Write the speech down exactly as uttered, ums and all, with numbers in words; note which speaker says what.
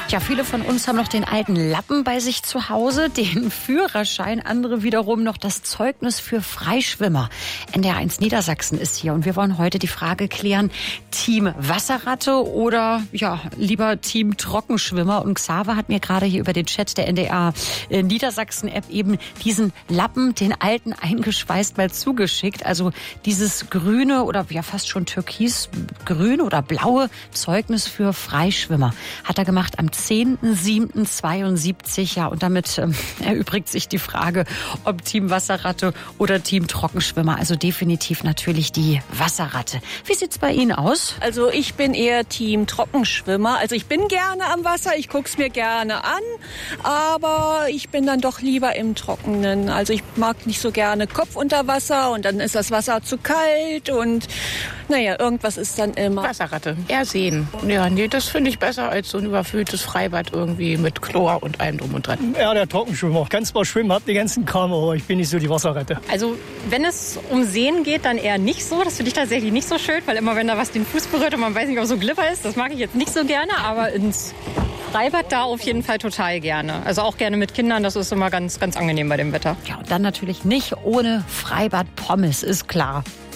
Speaker 1: Ja, viele von uns haben noch den alten Lappen bei sich zu Hause, den Führerschein, andere wiederum noch das Zeugnis für Freischwimmer. N D R eins Niedersachsen ist hier und wir wollen heute die Frage klären, Team Wasserratte oder ja lieber Team Trockenschwimmer. Und Xaver hat mir gerade hier über den Chat der N D R Niedersachsen-App eben diesen Lappen, den alten, eingeschweißt mal zugeschickt. Also dieses grüne oder ja fast schon türkisgrüne oder blaue Zeugnis für Freischwimmer hat er gemacht am zehnten siebten zweiundsiebzig. Ja, und damit ähm, erübrigt sich die Frage, ob Team Wasserratte oder Team Trockenschwimmer. Also definitiv natürlich die Wasserratte. Wie sieht's bei Ihnen aus?
Speaker 2: Also ich bin eher Team Trockenschwimmer. Also ich bin gerne am Wasser, ich guck's mir gerne an, aber ich bin dann doch lieber im Trockenen. Also ich mag nicht so gerne Kopf unter Wasser und dann ist das Wasser zu kalt und naja, irgendwas ist dann immer.
Speaker 3: Wasserratte, eher sehen. Ja, nee, das finde ich besser als so ein überfülltes Freibad irgendwie mit Chlor und allem drum und dran.
Speaker 4: Ja, der Trockenschwimmer. Kann zwar schwimmen, hab den ganzen Kram, aber ich bin nicht so die Wasserratte.
Speaker 5: Also wenn es um Seen geht, dann eher nicht so. Das finde ich tatsächlich nicht so schön, weil immer wenn da was den Fuß berührt und man weiß nicht, ob so Glibber ist, das mag ich jetzt nicht so gerne, aber ins Freibad da auf jeden Fall total gerne. Also auch gerne mit Kindern, das ist immer ganz, ganz angenehm bei dem Wetter.
Speaker 1: Ja, und dann natürlich nicht ohne Freibad Pommes, ist klar.